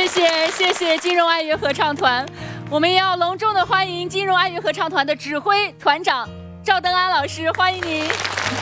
谢谢金融爱乐合唱团，我们也要隆重的欢迎金融爱乐合唱团的指挥团长赵登安老师，欢迎您，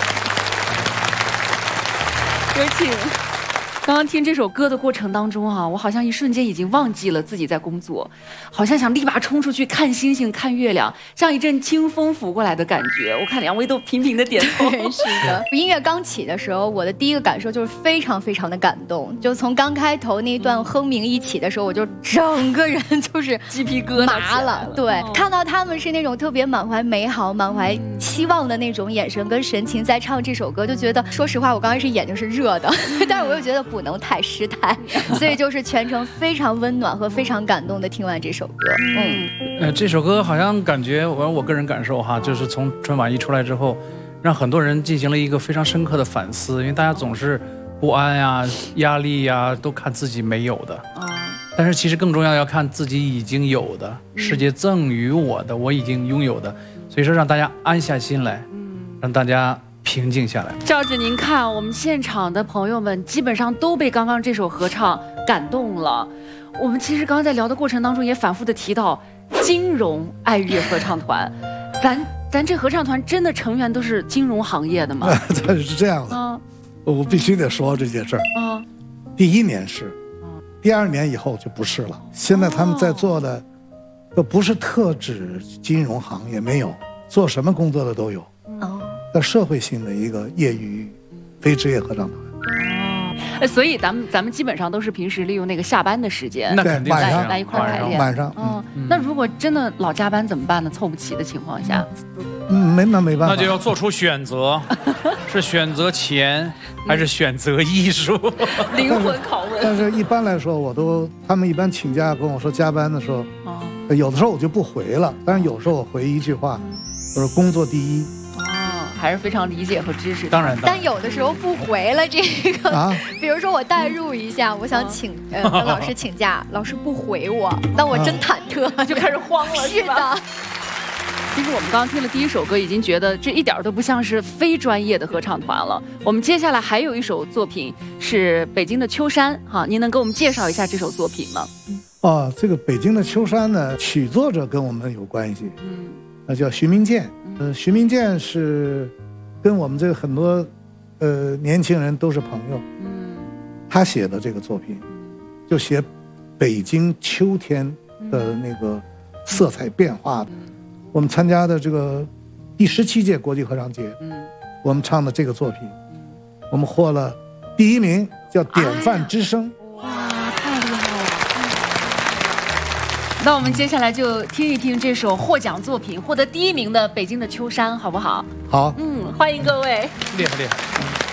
有请。刚刚听这首歌的过程当中啊，我好像一瞬间已经忘记了自己在工作，好像想立马冲出去看星星、看月亮，像一阵清风拂过来的感觉。我看两位都频频的点头。 是的，音乐刚起的时候，我的第一个感受就是非常非常的感动。就从刚开头那段哼鸣一起的时候，我就整个人就是鸡皮疙瘩麻了。对，看到他们是那种特别满怀美好、满怀希望的那种眼神跟神情在唱这首歌，就觉得说实话，我刚开始眼睛是热的，但是我又觉得不能太失态，所以就是全程非常温暖和非常感动的听完这首歌。 这首歌好像感觉我个人感受哈，就是从春晚一出来之后，让很多人进行了一个非常深刻的反思，因为大家总是不安呀、压力呀，都看自己没有的。但是其实更重要要看自己已经有的，世界赠予我的，我已经拥有的。所以说让大家安下心来，让大家平静下来。 照着您看，我们现场的朋友们基本上都被刚刚这首合唱感动了。我们其实刚刚在聊的过程当中也反复的提到金融爱乐合唱团，咱这合唱团真的成员都是金融行业的吗？ 是这样的，我必须得说这件事儿。第一年是，第二年以后就不是了。现在他们在做的都不是特指金融行业，没有，做什么工作的都有。社会性的一个业余非职业合唱团。 所以咱们基本上都是平时利用那个下班的时间， 那肯定来一块排练。 晚上， 那如果真的老加班怎么办呢？凑不齐的情况下， 没办法， 那就要做出选择，是选择钱还是选择艺术？ 灵魂拷问。 但是一般来说，他们一般请假跟我说加班的时候，有的时候我就不回了，但是有时候我回一句话，我说工作第一。 还是非常理解和支持。 当然， 但有的时候不回了这个，比如说我代入一下，我想跟老师请假，老师不回我，那我真忐忑， 就开始慌了。 是的。 其实我们刚刚听了第一首歌，已经觉得这一点都不像是非专业的合唱团了。我们接下来还有一首作品是北京的秋山，您能给我们介绍一下这首作品吗？ 这个北京的秋山呢，曲作者跟我们有关系，那叫徐明建。徐明建是跟我们这个很多年轻人都是朋友。他写的这个作品，就写北京秋天的那个色彩变化的。我们参加的这个第17届国际合唱节，我们唱的这个作品，我们获了第1名，叫典范之声。 哇，太厉害了！那我们接下来就听一听这首获奖作品，获得第1名的北京的秋山，好不好？ 好， 欢迎各位。 厉害厉害。